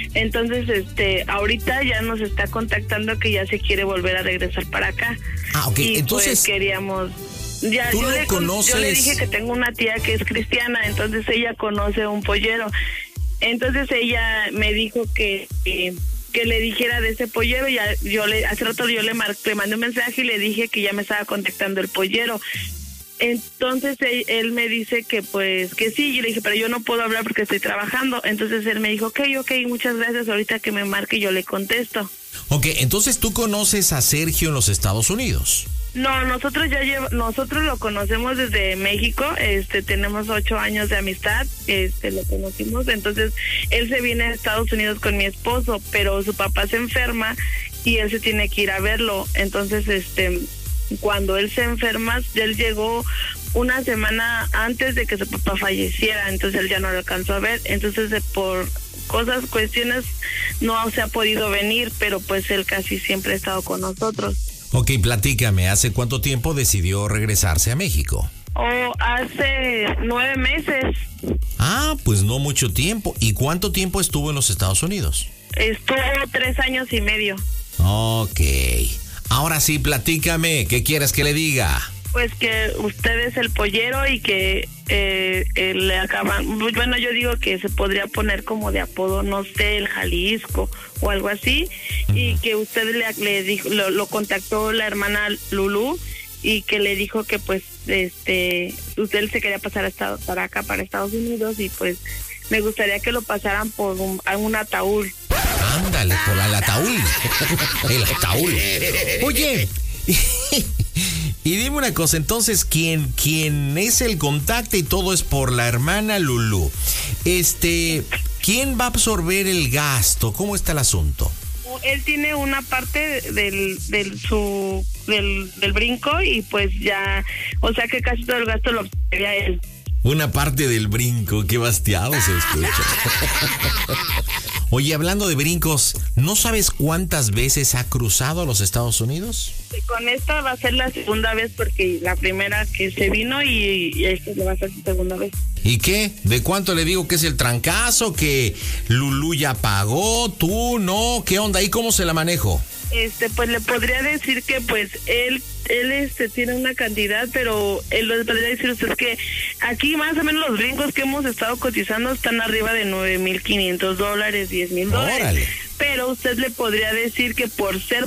Entonces, ahorita ya nos está contactando que ya se quiere volver a regresar para acá. Ok, y entonces pues queríamos... Ya, ¿tú lo conoces? Yo le dije que tengo una tía que es cristiana, entonces ella conoce un pollero. Entonces ella me dijo que le dijera de ese pollero. Ya hace rato yo le mandé un mensaje y le dije que ya me estaba contactando el pollero. Entonces él me dice que pues que sí. Yo le dije, pero yo no puedo hablar porque estoy trabajando. Entonces él me dijo, ok, muchas gracias, ahorita que me marque yo le contesto. Ok, entonces tú conoces a Sergio en los Estados Unidos. No, nosotros lo conocemos desde México, tenemos 8 años de amistad, lo conocimos. Entonces él se viene a Estados Unidos con mi esposo, pero su papá se enferma y él se tiene que ir a verlo. Entonces cuando él se enferma, él llegó una semana antes de que su papá falleciera, entonces él ya no lo alcanzó a ver. Entonces por cuestiones no se ha podido venir, pero pues él casi siempre ha estado con nosotros. Ok, platícame, ¿hace cuánto tiempo decidió regresarse a México? Hace 9 meses. Ah, pues no mucho tiempo. ¿Y cuánto tiempo estuvo en los Estados Unidos? Estuvo 3 años y medio. Ok. Ahora sí, platícame, ¿qué quieres que le diga? Pues que usted es el pollero y que le acaban... Bueno, yo digo que se podría poner como de apodo, no sé, el Jalisco o algo así. Y que usted le dijo, lo contactó la hermana Lulú y que le dijo que pues usted se quería pasar para acá, para Estados Unidos, y pues me gustaría que lo pasaran por un ataúd. Ándale, por el ataúd. El ataúd. Oye, y dime una cosa, entonces, ¿quién es el contacto y todo es por la hermana Lulú? ¿Quién va a absorber el gasto? ¿Cómo está el asunto? Él tiene una parte del brinco y pues ya, o sea que casi todo el gasto lo absorbería él. Una parte del brinco, qué bastiado se escucha. Oye, hablando de brincos, ¿no sabes cuántas veces ha cruzado a los Estados Unidos? Con esta va a ser la segunda vez, porque la primera que se vino y esta va a ser su segunda vez. ¿Y qué? ¿De cuánto le digo que es el trancazo? ¿Que Lulú ya pagó? ¿Tú no? ¿Qué onda? ¿Y cómo se la manejo? Pues le podría decir que pues él tiene una cantidad, pero él le podría decir a usted que aquí más o menos los brincos que hemos estado cotizando están arriba de $9,500, $10,000. Pero usted le podría decir que por ser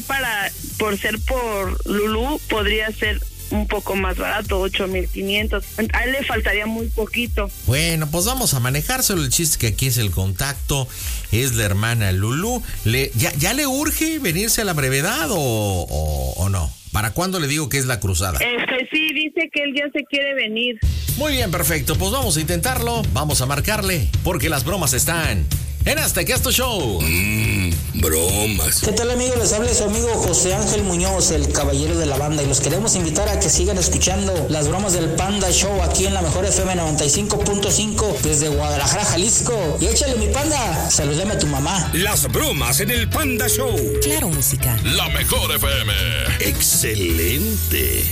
por Lulú podría ser un poco más barato, 8,500. A él le faltaría muy poquito. Bueno, pues vamos a manejárselo. El chiste que aquí es el contacto, es la hermana Lulú. ¿Ya le urge venirse a la brevedad o no? ¿Para cuándo le digo que es la cruzada? Sí, dice que él ya se quiere venir. Muy bien, perfecto. Pues vamos a intentarlo. Vamos a marcarle, porque las bromas están en Azteca Esto Show. Bromas. ¿Qué tal, amigos? Les habla su amigo José Ángel Muñoz, el caballero de la banda, y los queremos invitar a que sigan escuchando las bromas del Panda Show aquí en la mejor FM 95.5 desde Guadalajara, Jalisco. Y échale, mi panda, saludame a tu mamá. Las bromas en el Panda Show. Claro, música. La mejor FM. Excelente.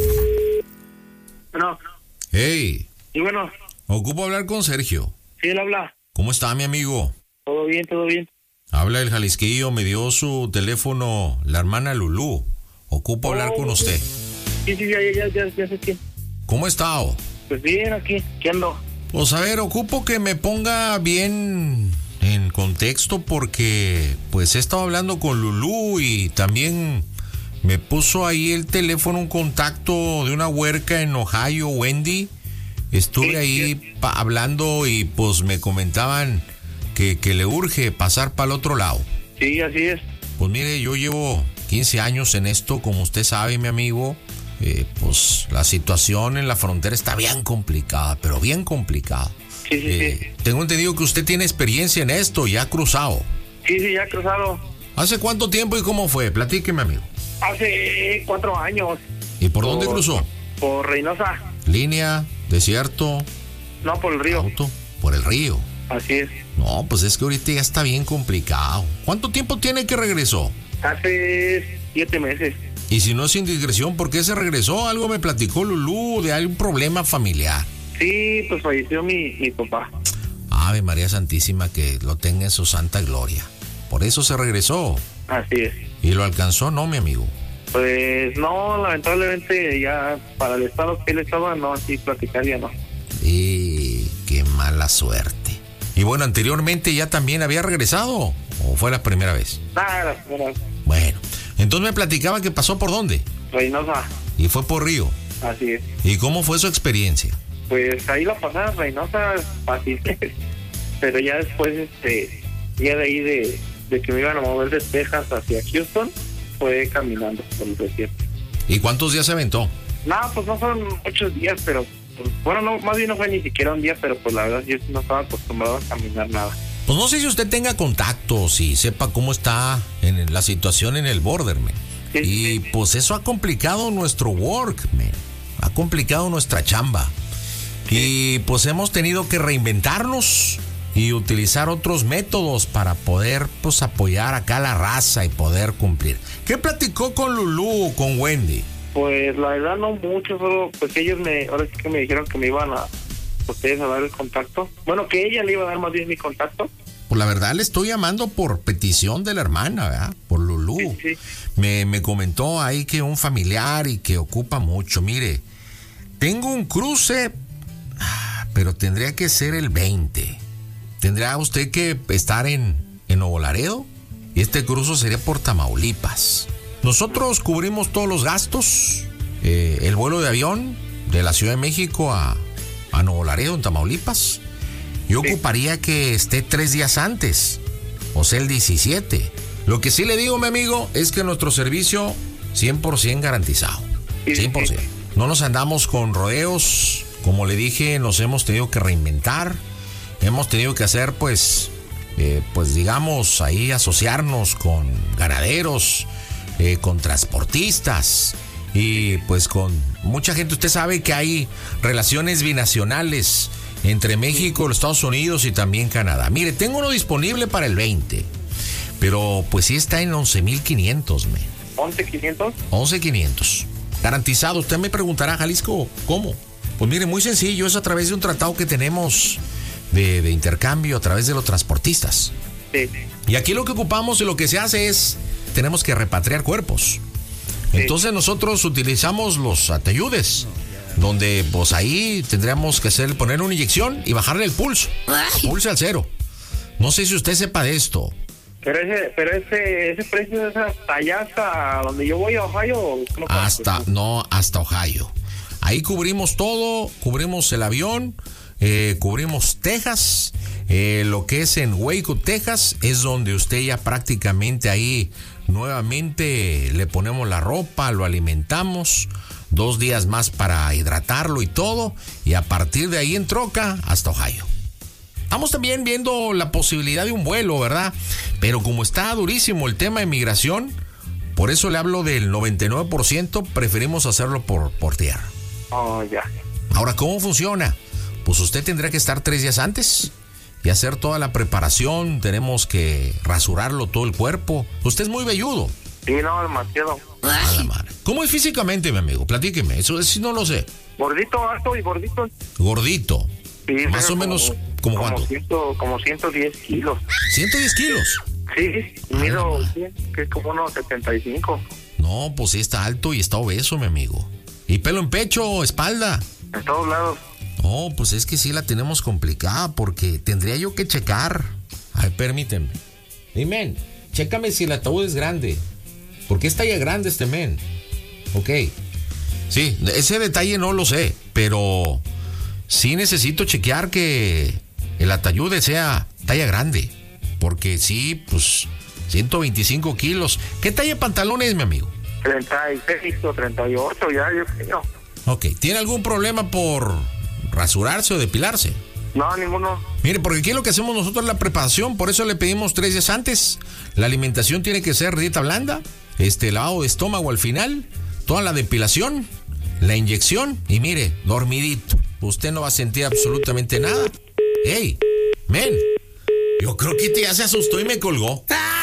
Bueno. Hey. Y bueno. Ocupo hablar con Sergio. Sí, él habla. ¿Cómo está, mi amigo? Todo bien, todo bien. Habla el Jalisquillo, me dio su teléfono la hermana Lulú. Ocupo hablar con usted. Sí, ya sé quién. ¿Cómo está? Pues bien, aquí, ¿qué ando? Pues a ver, ocupo que me ponga bien en contexto porque pues he estado hablando con Lulú y también me puso ahí el teléfono un contacto de una huerca en Ohio, Wendy. Estuve ahí hablando y pues me comentaban que le urge pasar para el otro lado. Sí, así es. Pues mire, yo llevo 15 años en esto, como usted sabe, mi amigo. Pues la situación en la frontera está bien complicada, pero bien complicada. Sí. Tengo entendido que usted tiene experiencia en esto y ha cruzado. Sí, ya he cruzado. ¿Hace cuánto tiempo y cómo fue? Platíqueme, amigo. Hace 4 años. ¿Y por dónde cruzó? Por Reynosa. ¿Línea? ¿Desierto? No, por el río. ¿Auto? Por el río. Así es. No, pues es que ahorita ya está bien complicado. ¿Cuánto tiempo tiene que regresó? Hace 7 meses. Y si no es indiscreción, ¿por qué se regresó? Algo me platicó Lulú de algún problema familiar. Sí, pues falleció mi papá. Ave María Santísima, que lo tenga en su santa gloria. Por eso se regresó. Así es. ¿Y lo alcanzó, no, mi amigo? Pues no, lamentablemente ya para el estado que él estaba, no, así platicar ya no. Y qué mala suerte. Y bueno, anteriormente ya también había regresado, ¿o fue la primera vez? Nada, la primera vez. Bueno, entonces me platicaba que pasó por dónde. Reynosa, Y fue por Río. así es. ¿Y cómo fue su experiencia? Pues ahí la pasada Reynosa fácil. Pero ya después, ya de ahí de que me iban a mover de Texas hacia Houston, fue caminando por el desierto. ¿Y cuántos días se aventó? No, pues no fueron muchos días, pero pues, bueno, no, más bien no fue ni siquiera un día, pero pues la verdad yo no estaba acostumbrado a caminar nada. Pues no sé si usted tenga contactos y sepa cómo está en la situación en el border, man. Sí, Y sí. pues eso ha complicado nuestro work, man. Ha complicado nuestra chamba. Y pues hemos tenido que reinventarnos y utilizar otros métodos para poder pues apoyar acá a la raza y poder cumplir. ¿Qué platicó con Lulú, con Wendy? Pues la verdad no mucho, solo pues ellos ahora sí que me dijeron que me iban a ustedes a dar el contacto. Bueno, que ella le iba a dar más bien mi contacto. Pues la verdad le estoy llamando por petición de la hermana, ¿verdad? Por Lulú. Sí. Me comentó ahí que un familiar y que ocupa mucho. Mire, tengo un cruce, pero tendría que ser el 20. Tendría usted que estar en Nuevo Laredo y este cruce sería por Tamaulipas. Nosotros cubrimos todos los gastos, el vuelo de avión de la Ciudad de México a Nuevo Laredo, en Tamaulipas. Yo ocuparía que esté 3 días antes, o sea, el 17. Lo que sí le digo, mi amigo, es que nuestro servicio 100% garantizado. 100%. No nos andamos con rodeos. Como le dije, nos hemos tenido que reinventar. Hemos tenido que hacer, pues digamos, ahí asociarnos con ganaderos, con transportistas y pues con mucha gente. Usted sabe que hay relaciones binacionales entre México, los Estados Unidos y también Canadá. Mire, tengo uno disponible para el 20, pero pues sí está en 11,500, men. ¿11,500? 11,500. Garantizado. Usted me preguntará, Jalisco, ¿cómo? Pues mire, muy sencillo, es a través de un tratado que tenemos de intercambio a través de los transportistas. Sí. Y aquí lo que ocupamos y lo que se hace es, tenemos que repatriar cuerpos. Entonces nosotros utilizamos los atayudes, donde pues ahí tendríamos que poner una inyección y bajarle el pulso. Pulso al 0. No sé si usted sepa de esto. Pero ese precio es hasta allá, hasta donde yo voy a Ohio. Hasta Ohio. Ahí cubrimos todo, cubrimos el avión, cubrimos Texas, lo que es en Waco, Texas, es donde usted ya prácticamente ahí nuevamente le ponemos la ropa, lo alimentamos, 2 días más para hidratarlo y todo, y a partir de ahí en troca hasta Ohio. Estamos también viendo la posibilidad de un vuelo, ¿verdad? Pero como está durísimo el tema de migración, por eso le hablo del 99%, preferimos hacerlo por tierra. Oh, ya. Ahora, ¿cómo funciona? Pues usted tendrá que estar 3 días antes y hacer toda la preparación. Tenemos que rasurarlo todo el cuerpo. Usted es muy velludo. Sí, no, demasiado. A la madre. ¿Cómo es físicamente, mi amigo? Platíqueme. Eso sí no lo sé. Gordito, alto y gordito. Gordito. Sí, Más o menos, ¿como cuánto? Como 110 kilos. 110 kilos. Sí, mido, que es como unos 75. No, pues sí está alto y está obeso, mi amigo. ¿Y pelo en pecho, espalda? En todos lados. No, pues es que sí la tenemos complicada porque tendría yo que checar. Ay, permíteme. Hey, men, chécame si el ataúd es grande. Porque es talla grande este men. Ok. Sí, ese detalle no lo sé, pero sí necesito chequear que el ataúd sea talla grande. Porque sí, pues 125 kilos. ¿Qué talla de pantalón es, mi amigo? 36 o 38, ya yo creo. Ok, ¿tiene algún problema por rasurarse o depilarse? No, ninguno. Mire, porque aquí lo que hacemos nosotros es la preparación, por eso le pedimos 3 días antes. La alimentación tiene que ser dieta blanda, lavado de estómago al final, toda la depilación, la inyección y mire, dormidito. Usted no va a sentir absolutamente nada. ¡Ey! ¡Men! Yo creo que ya se asustó y me colgó.